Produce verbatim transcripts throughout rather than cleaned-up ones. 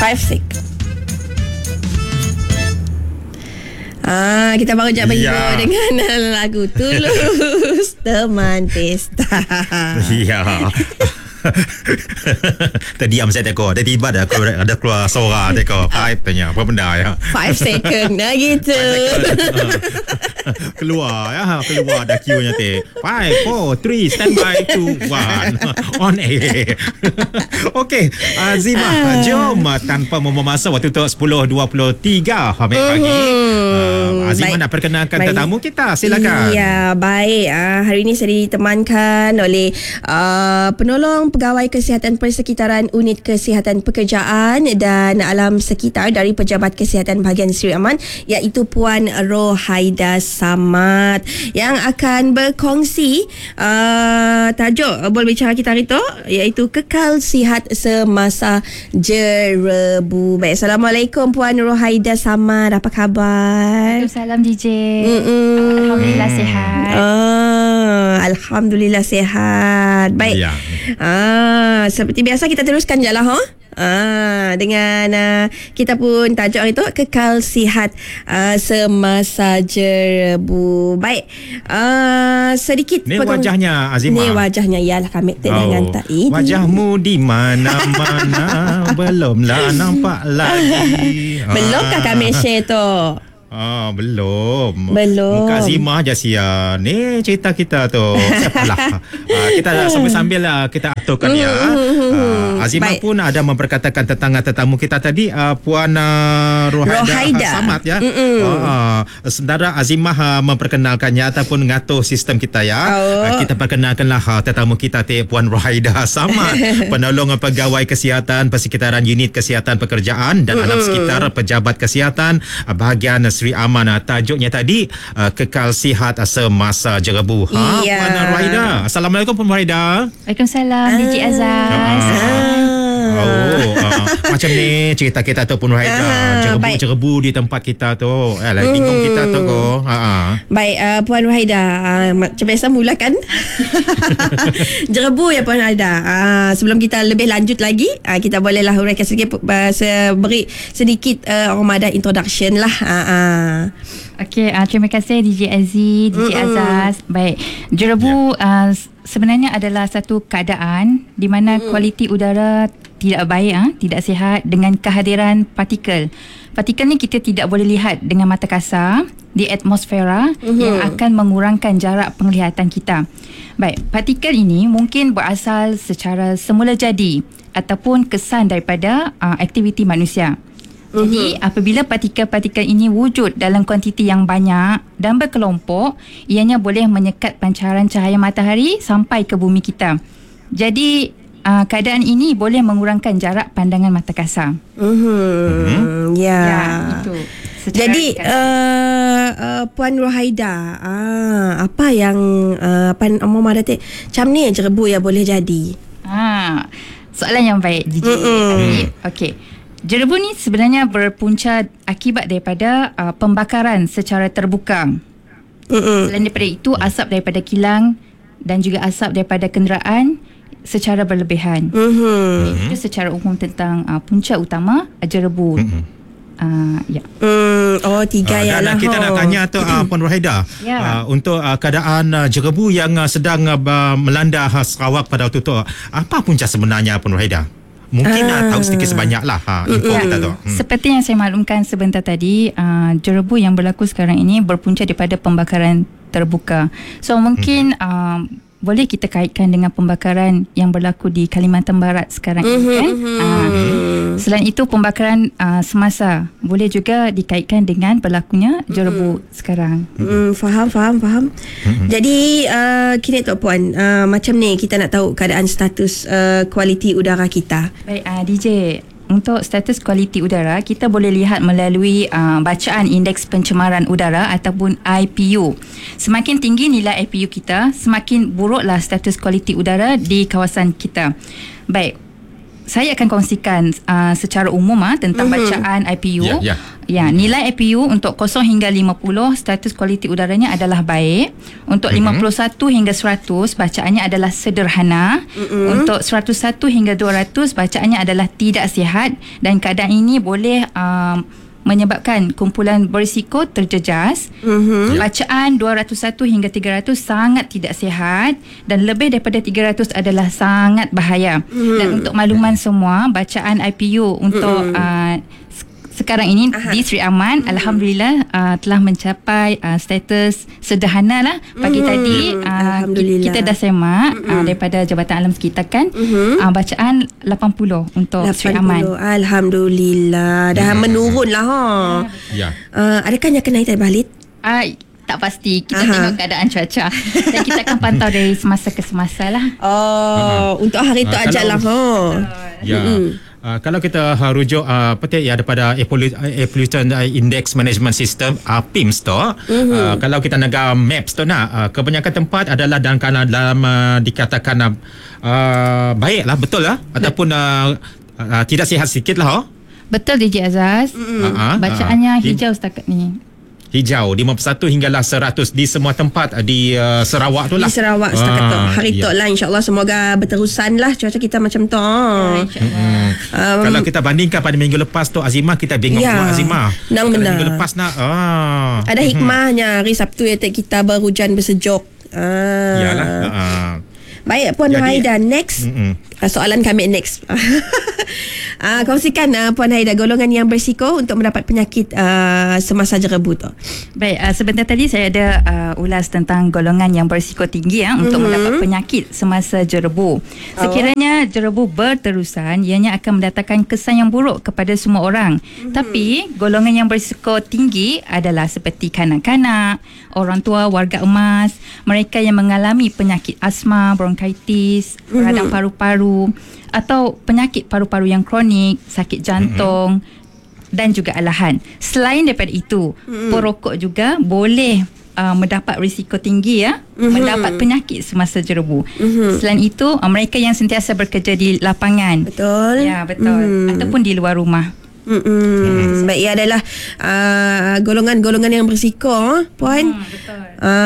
Five six. Ah, kita baru jumpa ya. dengan lagu Tulus Teman Pesta. Ya. Terdiam saya tengok. Tiba-tiba ada keluar, ada keluar suara tengok. Five tanya apa benda ya. Five second dah gitu. Keluar ya, keluar dah cue nya teh. Five, four, three, stand by, two, one, on air. Okey, Azimah, jom tanpa membuang masa, waktu tu sepuluh dua puluh tiga pagi. Uh, Azimah baik. Nak perkenalkan baik. tetamu kita, silakan. Ya, baik. Uh, hari ini saya ditemankan oleh uh, penolong pegawai kesihatan persekitaran Unit Kesihatan Pekerjaan dan Alam Sekitar dari Pejabat Kesihatan Bahagian Seri Aman, iaitu Puan Rohaida Samad, yang akan berkongsi uh, tajuk bola bicara kita hari itu, iaitu kekal sihat semasa jerebu. Baik, Assalamualaikum Puan Rohaida Samad, apa khabar? Waalaikumsalam D J. Mm-mm. Alhamdulillah sihat. Ah, Alhamdulillah sihat. Baik. Ya. Ah, seperti biasa kita teruskan je lah, ha? Ah, dengan uh, kita pun tajuk hari tu kekal sihat uh, semasa jerebu. Baik. Uh, sedikit ni potong. Wajahnya Azimah. Ni wajahnya, ialah kami tak oh. dengan tak ini. Wajahmu di mana-mana belumlah nampak lagi. Belumkah kami share tu? Ah, belum. Belum. Muka Azimah je sia. Ni cerita kita tu. Siapalah. ah, kita sambil-sambil lah kita aturkan ya. Ah, Azimah Baik. pun ada memperkatakan tentang tetamu kita tadi, uh, Puan uh, Rohaida, Rohaida Samad ya. Ah, sementara Azimah uh, memperkenalkannya ataupun ngatur sistem kita ya. Oh. Uh, kita perkenalkanlah uh, tetamu kita tu Puan Rohaida Samad, penolong pegawai kesihatan persekitaran Unit Kesihatan Pekerjaan dan Alam Sekitar Pejabat Kesihatan uh, Bahagian Seri Aman. Tajuknya tadi uh, kekal sihat semasa jerebu. Ha, iya. Puan Rohaida. Assalamualaikum Puan Rohaida. Waalaikumsalam D J Azaz. Ah. Oh, uh, macam ni cerita kita tu Puan Rohaida. Ah, jerebu-jerebu di tempat kita tu. Eh, lagi bingung hmm. kita tu ko. Ha ah. Baik, uh, Puan Rohaida, uh, macam biasa mulakan. Jerebu ya Puan Rohaida. Uh, sebelum kita lebih lanjut lagi, uh, kita bolehlah huraikan sedikit, uh, beri sedikit uh, Ramadan introduction lah. Uh, uh. Okey, uh, terima kasih D J Aziz, D J Mm-mm. Azaz. Baik, jerebu yeah. uh, sebenarnya adalah satu keadaan di mana mm. kualiti udara tidak baik, uh, tidak sihat dengan kehadiran partikel. Partikel ni kita tidak boleh lihat dengan mata kasar di atmosfera mm-hmm. yang akan mengurangkan jarak penglihatan kita. Baik, partikel ini mungkin berasal secara semula jadi ataupun kesan daripada uh, aktiviti manusia. Jadi uh-huh. apabila partikel-partikel ini wujud dalam kuantiti yang banyak dan berkelompok, ianya boleh menyekat pancaran cahaya matahari sampai ke bumi kita. Jadi uh, keadaan ini boleh mengurangkan jarak pandangan mata kasar. Uh-huh. Uh-huh. Ya. Ya, itu. Jadi uh, uh, Puan Rohaida, uh, apa yang uh, apa Mama Datik macam ni jerebu yang boleh jadi? Ah, soalan yang baik D J. Uh-uh. Okey. Jerebu ni sebenarnya berpunca akibat daripada uh, pembakaran secara terbuka. Uh-uh. Selain daripada itu, asap daripada kilang dan juga asap daripada kenderaan secara berlebihan. Uh-huh. Itu secara umum tentang uh, punca utama uh, jerebu. Uh-huh. Uh, ya. Hmm, oh tiga uh, ya lah. Kita nak tanya tu uh, Puan Rohaida, yeah. uh, untuk uh, keadaan uh, jerebu yang uh, sedang uh, melanda uh, Sarawak pada waktu tu, apa punca sebenarnya Puan Rohaida? Mungkin ah. tahu sedikit sebanyak lah ha, info kita tu. Hmm. Seperti yang saya maklumkan sebentar tadi, uh, jerebu yang berlaku sekarang ini berpunca daripada pembakaran terbuka. So mungkin hmm. uh, boleh kita kaitkan dengan pembakaran yang berlaku di Kalimantan Barat sekarang ini kan. Mm-hmm. Uh, selain itu pembakaran uh, semasa boleh juga dikaitkan dengan berlakunya jerebu mm-hmm. sekarang. Mm, faham, faham, faham. Mm-hmm. Jadi uh, kini Tok Puan, uh, macam ni kita nak tahu keadaan status uh, kualiti udara kita. Baik, uh, D J. Untuk status kualiti udara, kita boleh lihat melalui uh, bacaan indeks pencemaran udara ataupun I P U. Semakin tinggi nilai I P U kita, semakin buruklah status kualiti udara di kawasan kita. Baik, saya akan kongsikan uh, secara umum ah tentang mm-hmm. bacaan I P U. Ya, ya. Ya, nilai I P U untuk kosong hingga lima puluh status kualiti udaranya adalah baik. Untuk mm-hmm. lima puluh satu hingga seratus bacaannya adalah sederhana. Mm-hmm. Untuk seratus satu hingga dua ratus bacaannya adalah tidak sihat, dan keadaan ini boleh um, menyebabkan kumpulan berisiko terjejas. Mm-hmm. Bacaan dua ratus satu hingga tiga ratus sangat tidak sihat, dan lebih daripada tiga ratus adalah sangat bahaya. Mm-hmm. Dan untuk makluman semua, bacaan I P U untuk mm-hmm. uh, sekarang ini Aha. di Sri Aman, hmm. Alhamdulillah uh, telah mencapai uh, status sederhana lah. Pagi hmm. tadi uh, kita dah semak hmm. uh, daripada Jabatan Alam Sekitar kan, hmm. uh, bacaan lapan puluh untuk lapan puluh. Sri Aman. Alhamdulillah dah hmm. menurun lah ha. Ya. Uh, adakah yang kena naik balik? Uh, tak pasti. Kita Aha. tengok keadaan cuaca dan kita akan pantau dari semasa ke semasa lah. Oh, Aha. untuk hari tu uh, aja lah ha. Ya. Hmm. Uh, kalau kita uh, rujuk uh, apa ya daripada Air Pollution Index Management System uh, P I M S tu, mm-hmm. uh, kalau kita negara maps tu nak uh, kebanyakan tempat adalah dalam dalam uh, dikatakan uh, baiklah, betul lah, ataupun uh, uh, tidak sihat sikit lah. Oh. Betul D J Azaz. Mm-hmm. uh-huh. Bacaannya uh, hijau setakat ni. Hijau lima puluh satu hinggalah seratus di semua tempat di uh, Sarawak tu lah. Di Sarawak setakat tu. Hari ya. tu lah, insyaAllah semoga berterusan lah cuaca kita macam tu. Ya, hmm. um, Kalau kita bandingkan pada minggu lepas tu, Azimah, kita bingung ya. Azimah. Nang benar. Minggu lepas nak ah. ada hikmahnya. Hari Sabtu ya kita berhujan bersejuk. Ah. Yalah. Uh. Baik Puan Haida, next uh, soalan kami next. uh, kongsikan uh, Puan Haida golongan yang berisiko untuk mendapat penyakit uh, semasa jerebu tu. Baik, uh, sebentar tadi saya ada uh, ulas tentang golongan yang berisiko tinggi ya, untuk mm-hmm. mendapat penyakit semasa jerebu. Sekiranya jerebu berterusan, ianya akan mendatangkan kesan yang buruk kepada semua orang. Mm-hmm. Tapi golongan yang berisiko tinggi adalah seperti kanak-kanak, orang tua, warga emas, mereka yang mengalami penyakit asma, bronkitis, radang mm-hmm. paru-paru, atau penyakit paru-paru yang kronik, sakit jantung mm-hmm. dan juga alahan. Selain daripada itu, mm-hmm. perokok juga boleh uh, mendapat risiko tinggi ya, mm-hmm. mendapat penyakit semasa jerebu. Mm-hmm. Selain itu, uh, mereka yang sentiasa bekerja di lapangan. Betul. Ya, betul. Mm. Ataupun di luar rumah. Hmm, baik, ia adalah uh, golongan-golongan yang berisiko, Puan. Hmm, betul.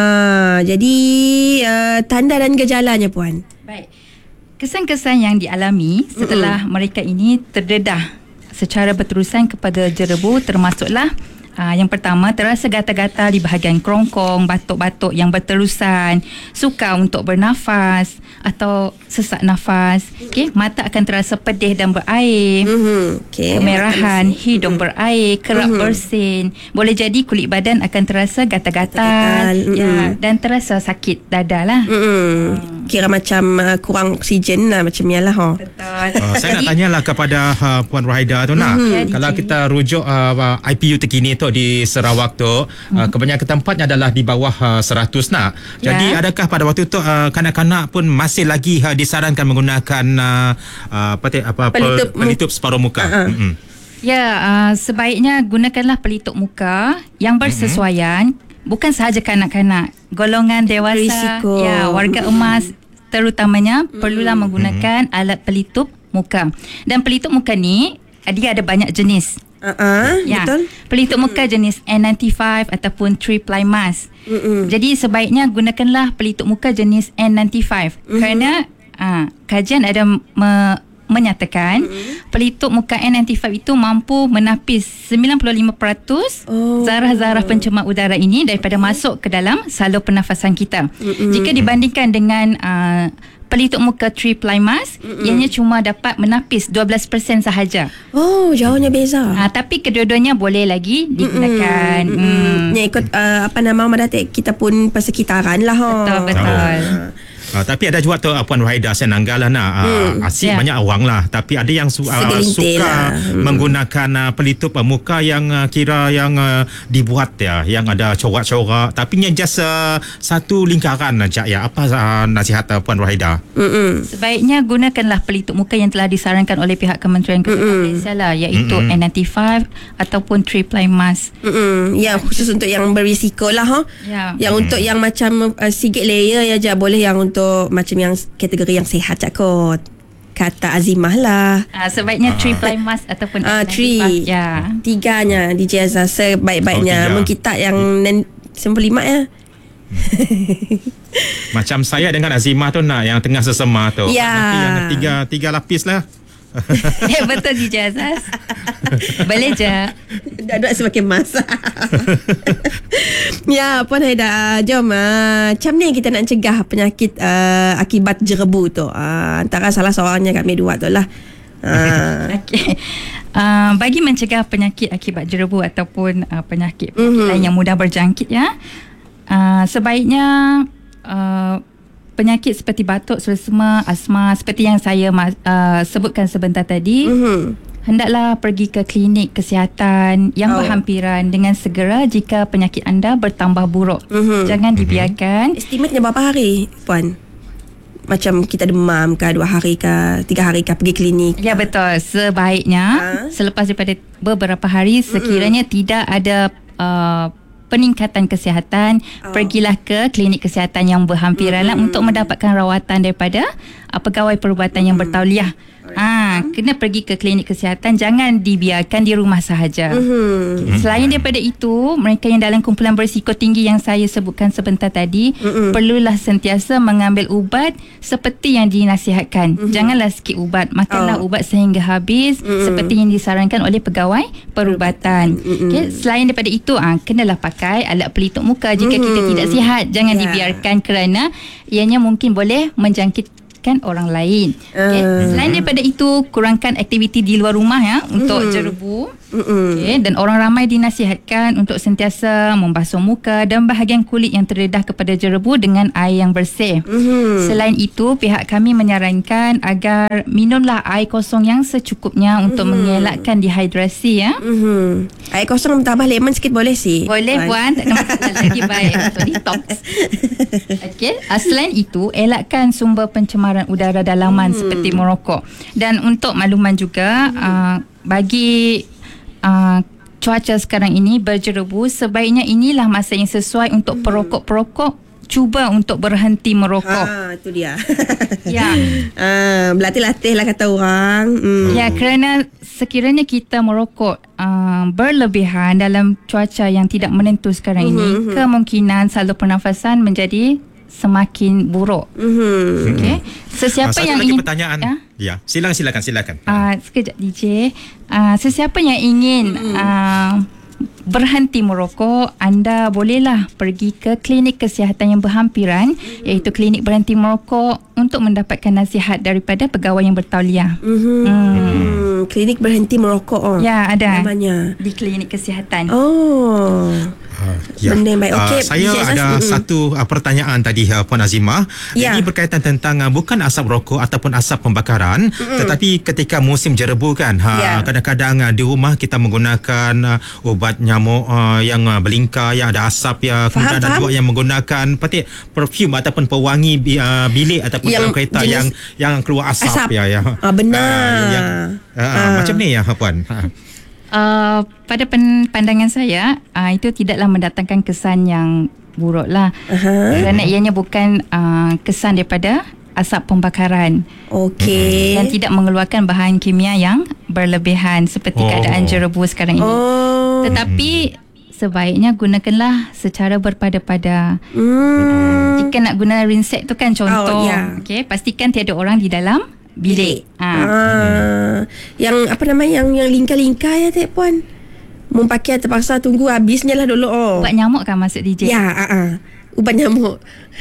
Uh, jadi uh, tanda dan gejalanya, Puan. Baik. Kesan-kesan yang dialami setelah mm-hmm. mereka ini terdedah secara berterusan kepada jerebu termasuklah Uh, yang pertama, terasa gatal-gatal di bahagian kerongkong, batuk-batuk yang berterusan, sukar untuk bernafas atau sesak nafas. Okay, mata akan terasa pedih dan berair. Mm-hmm. Okay. Kemerahan, hidung mm-hmm. berair, kerap mm-hmm. bersin. Boleh jadi kulit badan akan terasa gatal-gatal, mm-hmm. ya, dan terasa sakit dada lah. Mm-hmm. Hmm. Kira macam uh, kurang oksigen lah, macam ni lah. Oh. Betul. Uh, saya nak tanyalah kepada uh, Puan Rohaida tu nak. Mm-hmm. Ya, kalau kita rujuk uh, I P U terkini tu di Sarawak tu, hmm. uh, kebanyakan tempatnya adalah di bawah uh, seratus nak. Jadi yeah. adakah pada waktu tu uh, kanak-kanak pun masih lagi uh, disarankan menggunakan uh, uh, apa apa pelitup, pelitup separuh muka? Uh-huh. Mm-hmm. Ya, uh, sebaiknya gunakanlah pelitup muka yang bersesuaian, mm-hmm. bukan sahaja kanak-kanak, golongan dewasa, risiko. Ya, warga emas terutamanya mm-hmm. perlulah menggunakan mm-hmm. alat pelitup muka. Dan pelitup muka ni dia ada banyak jenis. Uh-uh, ya. Betul. Pelitup muka jenis N sembilan puluh lima ataupun three ply mask. Mm-mm. Jadi sebaiknya gunakanlah pelitup muka jenis N sembilan puluh lima mm-hmm. kerana uh, kajian ada me- menyatakan mm-hmm. pelitup muka N sembilan puluh lima itu mampu menapis sembilan puluh lima peratus oh. zarah-zarah pencemar udara ini daripada mm-hmm. masuk ke dalam salur pernafasan kita. Mm-hmm. Jika dibandingkan dengan uh, pelitup muka three ply mask, mm-hmm. ianya cuma dapat menapis dua belas peratus sahaja. Oh, jauhnya beza. Ha, tapi kedua-duanya boleh lagi digunakan. Mm-hmm. Mm-hmm. Ya, ikut uh, apa nama Madatik, kita pun persekitaran lah. Ho. Betul, betul. Oh. Uh, tapi ada juga tu uh, Puan Rohaida, saya nanggah lah nak uh, hmm. asyik yeah. banyak orang lah, tapi ada yang su- uh, suka lah. hmm. menggunakan uh, pelitup uh, muka yang uh, kira yang uh, dibuat ya, yang ada corak-corak, tapi yang just uh, satu lingkaran aja ya. Apa uh, nasihat uh, Puan Rohaida? Mm-mm. Sebaiknya gunakanlah pelitup muka yang telah disarankan oleh pihak Kementerian Kesihatan Malaysia lah, iaitu Mm-mm. N sembilan puluh lima ataupun three ply mask. Mm-mm. Ya, khusus untuk yang berisiko lah. Ha? Ya. Yang Mm-mm. untuk yang macam uh, sikit layer ya je, boleh yang untuk macam yang kategori yang sihat cak kot. kata Azimah lah. Uh, sebaiknya three ply mask ataupun Ah, three. Ya. Tiganya D J Azhar sebaik-baiknya. Oh, tiga. Mengkitak yang sembilan puluh lima ya. Macam saya dengan Azimah tu nak yang tengah sesama tu. Ya. Nanti yang tiga tiga lapis lah. Ya, betul D J Azaz. Boleh je. Dak-dak semakin masak. Ya, Puan Haida, jom. Uh, macam ni kita nak cegah penyakit uh, akibat jerebu tu. Uh, antara salah seorangnya kami dua tu lah. Uh. Okey. Uh, bagi mencegah penyakit akibat jerebu ataupun uh, penyakit Mhm. lain yang mudah berjangkit ya, uh, sebaiknya uh, penyakit seperti batuk, selesema, asma seperti yang saya uh, sebutkan sebentar tadi, Mm-hmm. hendaklah pergi ke klinik kesihatan yang Oh. berhampiran dengan segera jika penyakit anda bertambah buruk. Mhm. Jangan dibiarkan. Estimatnya berapa hari, Puan? Macam kita demam ke, dua hari ke, tiga hari ke pergi klinik? Ya, betul. Sebaiknya Ha? selepas daripada beberapa hari sekiranya mm-hmm. tidak ada uh, peningkatan kesihatan, Oh. pergilah ke klinik kesihatan yang berhampiran mm-hmm. untuk mendapatkan rawatan daripada uh, pegawai perubatan mm-hmm. yang bertauliah. Ah, kena pergi ke klinik kesihatan, jangan dibiarkan di rumah sahaja. Mm-hmm. Selain daripada itu, mereka yang dalam kumpulan berisiko tinggi yang saya sebutkan sebentar tadi, Mm-mm. perlulah sentiasa mengambil ubat seperti yang dinasihatkan. Mm-hmm. Janganlah skip ubat, makanlah Oh. ubat sehingga habis Mm-mm. seperti yang disarankan oleh pegawai perubatan. Mm-mm. Okay, selain daripada itu, ah, kenalah pakai alat pelitup muka jika Mm-hmm. kita tidak sihat. Jangan Ya. dibiarkan kerana ianya mungkin boleh menjangkit orang lain. Okay. Uh. Selain daripada itu, kurangkan aktiviti di luar rumah ya untuk Mhm. jerebu. Mm-mm. Okay. Dan orang ramai dinasihatkan untuk sentiasa membasuh muka dan bahagian kulit yang terdedah kepada jerebu dengan air yang bersih. Mhm. Selain itu, pihak kami menyarankan agar minumlah air kosong yang secukupnya untuk mengelakkan dehidrasi ya. Mhm. Air kosong tambah lemon sikit boleh sih? Boleh puan, tak ada masalah, lagi baik untuk detox. Okey, uh, selain itu elakkan sumber pencemaran udara dalaman hmm. seperti merokok. Dan untuk makluman juga hmm. uh, bagi uh, cuaca sekarang ini berjerebu, sebaiknya inilah masa yang sesuai untuk hmm. perokok-perokok cuba untuk berhenti merokok. Ha, itu dia. Ya. Ah, berlatih-latih lah kata orang. Hmm. Ya, kerana sekiranya kita merokok uh, berlebihan dalam cuaca yang tidak menentu sekarang ini, Mhm. kemungkinan salur pernafasan menjadi semakin buruk. Mhm. Okey. Ah, Sesiapa satu yang lagi ingin pertanyaan. Ya? Ya, silakan silakan silakan. Uh, sekejap D J. Uh, sesiapa yang ingin Mhm. uh, berhenti merokok, anda bolehlah pergi ke klinik kesihatan yang berhampiran, iaitu klinik berhenti merokok untuk mendapatkan nasihat daripada pegawai yang bertauliah. Mhm. Hmm. Klinik berhenti merokok. Oh. Ya, ada Namanya. di klinik kesihatan. Oh. Uh, ya. Benda yang baik. Okey, Uh, saya D J Azaz, ada mm-mm. satu uh, pertanyaan tadi uh, Puan Azimah. Ya. Ini berkaitan tentang uh, bukan asap rokok ataupun asap pembakaran, mm-mm. tetapi ketika musim jerebu kan, ha, Ya. kadang-kadang uh, di rumah kita menggunakan uh, ubat nyamuk uh, yang uh, berlingkar, yang ada asap ya, kemudian ada faham. juga yang menggunakan petik perfume ataupun pewangi bi- uh, bilik ataupun Yang dalam kereta jenis yang yang keluar asap, asap. ya ya. Ah, benar. Uh, yang, uh, Ah. Macam ni ya Puan. Ha. Uh, pada pen- pandangan saya, uh, itu tidaklah mendatangkan kesan yang buruk lah. Aha. Kerana ianya bukan uh, kesan daripada asap pembakaran Okey. yang tidak mengeluarkan bahan kimia yang berlebihan seperti Oh. keadaan jerebu sekarang ini. Oh. Tetapi sebaiknya gunakanlah secara berpada-pada. Hmm. Jika nak guna rinset tu kan contoh. Oh, ya. Okey, pastikan tiada orang di dalam bilik. Ha. Ah. Yang apa namanya, yang yang lingkar-lingkar ya tak Puan? Mun pakai terpaksa tunggu habisnya lah dulu. Oh. Ubat nyamuk kan maksud D J? Ya, ah ah. Ubat nyamuk.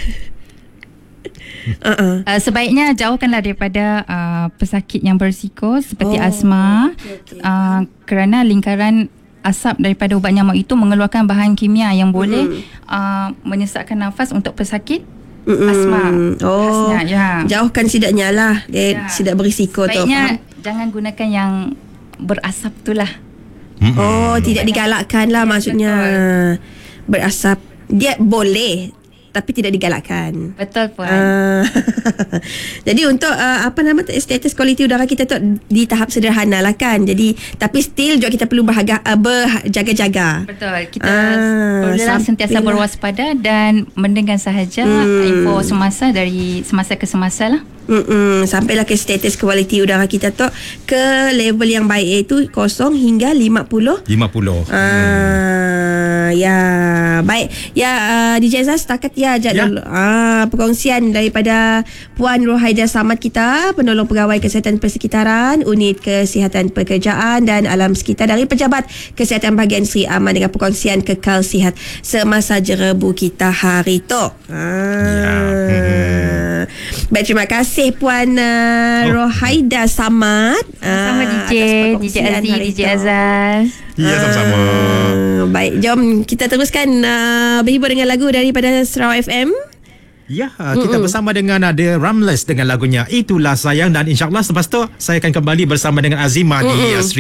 Uh-uh. Uh, sebaiknya jauhkanlah daripada uh, pesakit yang berisiko seperti Oh, asma, okey, okey. uh, kerana lingkaran asap daripada ubat nyamuk itu mengeluarkan bahan kimia yang boleh Mm-hmm. uh, menyesatkan nafas untuk pesakit Mm-mm. asma. Oh. Asma, ya. Jauhkan sidaknya lah. Dia Ya. sidak berisiko tu. Sebaiknya jangan gunakan yang berasap itulah. Mm-mm. Oh, tidak digalakkan lah maksudnya. Berasap. Dia boleh. tapi tidak digalakkan. Betul Puan. Uh, jadi untuk uh, apa nama tu, status kualiti udara kita tu di tahap sederhana lah kan. Jadi tapi still juga kita perlu bahagia, uh, berjaga-jaga. Betul. Kita Ah, perlulah sentiasa sampailah. berwaspada dan mendengar sahaja Hmm. info semasa dari semasa ke semasa lah. Mm-mm, sampailah ke status kualiti udara kita tu ke level yang baik, iaitu kosong hingga lima puluh. lima puluh. Ah, ya, baik. Ya, uh, D J Azhar setakat ya ajak Ya. dulu. Ah, perkongsian daripada Puan Rohaida Samad kita, penolong pegawai kesihatan persekitaran, unit kesihatan pekerjaan dan alam sekitar dari Pejabat Kesihatan Bahagian Seri Aman, dengan perkongsian kekal sihat semasa jerebu kita hari tu. Ah. Ya. Hmm. Baik, terima kasih Puan uh, Oh. Rohaida Samad. Sama ah, D J, atas D J perkongsian Aziz, hari D J tu. Azaz. Ya, sama-sama. Ah, baik, jom kita teruskan uh, berhibur dengan lagu daripada Sarawak F M. Ya, kita bersama dengan ada Ramles dengan lagunya Itulah Sayang, dan insyaAllah selepas tu saya akan kembali bersama dengan Azimah di